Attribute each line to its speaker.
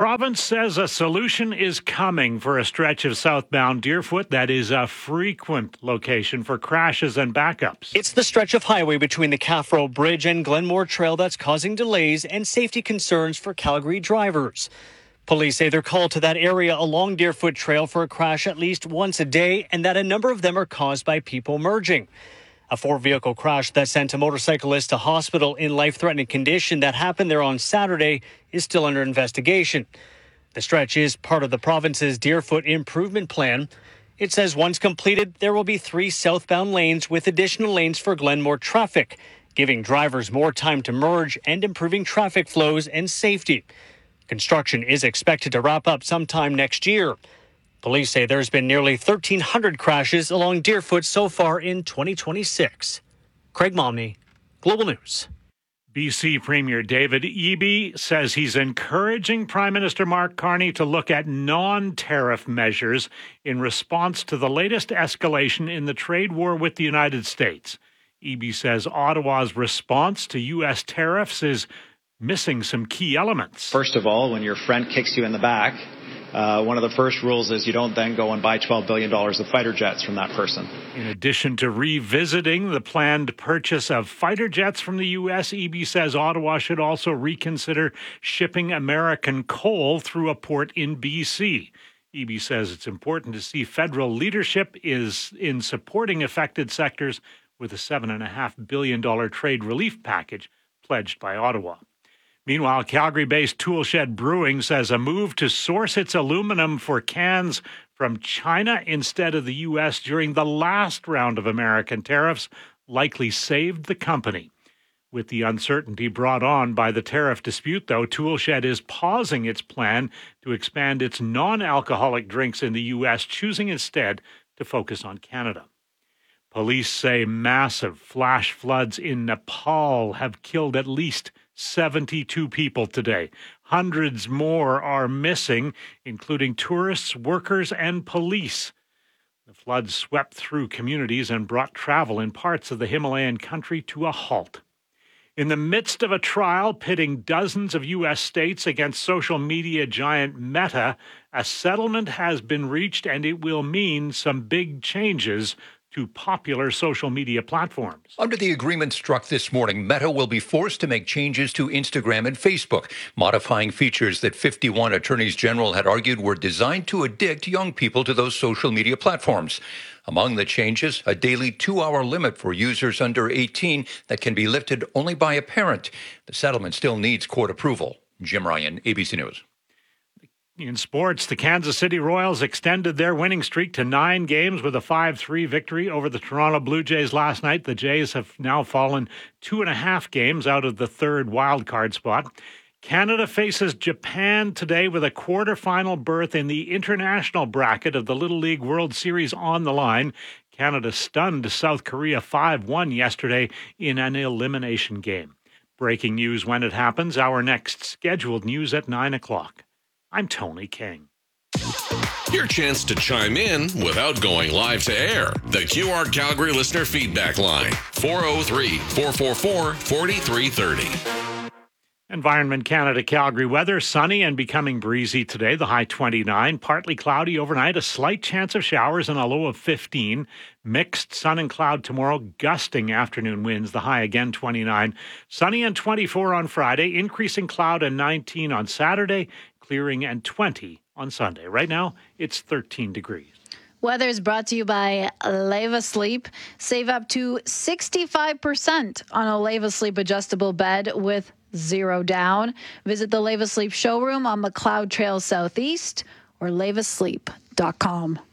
Speaker 1: province says a solution is coming for a stretch of southbound Deerfoot that is a frequent location for crashes and backups.
Speaker 2: It's the stretch of highway between the Caffro Bridge and Glenmore Trail that's causing delays and safety concerns for Calgary drivers. Police say they're called to that area along Deerfoot Trail for a crash at least once a day, and that a number of them are caused by people merging. A 4-vehicle crash that sent a motorcyclist to hospital in life-threatening condition that happened there on Saturday is still under investigation. The stretch is part of the province's Deerfoot Improvement Plan. It says once completed, there will be 3 southbound lanes with additional lanes for Glenmore traffic, giving drivers more time to merge and improving traffic flows and safety. Construction is expected to wrap up sometime next year. Police say there's been nearly 1,300 crashes along Deerfoot so far in 2026. Craig Momney, Global News.
Speaker 1: BC Premier David Eby says he's encouraging Prime Minister Mark Carney to look at non-tariff measures in response to the latest escalation in the trade war with the United States. Eby says Ottawa's response to U.S. tariffs is missing some key elements.
Speaker 3: First of all, when your friend kicks you in the back, one of the first rules is you don't then go and buy $12 billion of fighter jets from that person.
Speaker 1: In addition to revisiting the planned purchase of fighter jets from the U.S., Eby says Ottawa should also reconsider shipping American coal through a port in BC. Eby says it's important to see federal leadership is in supporting affected sectors with a $7.5 billion trade relief package pledged by Ottawa. Meanwhile, Calgary-based Toolshed Brewing says a move to source its aluminum for cans from China instead of the U.S. during the last round of American tariffs likely saved the company. With the uncertainty brought on by the tariff dispute, though, Toolshed is pausing its plan to expand its non-alcoholic drinks in the U.S., choosing instead to focus on Canada. Police say massive flash floods in Nepal have killed at least 72 people today. Hundreds more are missing, including tourists, workers, and police. The floods swept through communities and brought travel in parts of the Himalayan country to a halt. In the midst of a trial pitting dozens of U.S. states against social media giant Meta, a settlement has been reached, and it will mean some big changes to popular social media platforms.
Speaker 4: Under the agreement struck this morning, Meta will be forced to make changes to Instagram and Facebook, modifying features that 51 attorneys general had argued were designed to addict young people to those social media platforms. Among the changes, a daily 2-hour limit for users under 18 that can be lifted only by a parent. The settlement still needs court approval. Jim Ryan, ABC News.
Speaker 1: In sports, the Kansas City Royals extended their winning streak to 9 games with a 5-3 victory over the Toronto Blue Jays last night. The Jays have now fallen 2.5 games out of the third wildcard spot. Canada faces Japan today with a quarterfinal berth in the international bracket of the Little League World Series on the line. Canada stunned South Korea 5-1 yesterday in an elimination game. Breaking news when it happens. Our next scheduled news at 9 o'clock. I'm Tony King.
Speaker 5: Your chance to chime in without going live to air. The QR Calgary listener feedback line, 403-444-4330.
Speaker 1: Environment Canada Calgary weather, sunny and becoming breezy today, the high 29. Partly cloudy overnight, a slight chance of showers and a low of 15. Mixed sun and cloud tomorrow, gusting afternoon winds, the high again 29. Sunny and 24 on Friday, increasing cloud and 19 on Saturday, clearing and 20 on Sunday. Right now, it's 13 degrees.
Speaker 6: Weather is brought to you by Leva Sleep. Save up to 65% on a Leva Sleep adjustable bed with 0 down. Visit the Leva Sleep showroom on McLeod Trail Southeast or levasleep.com.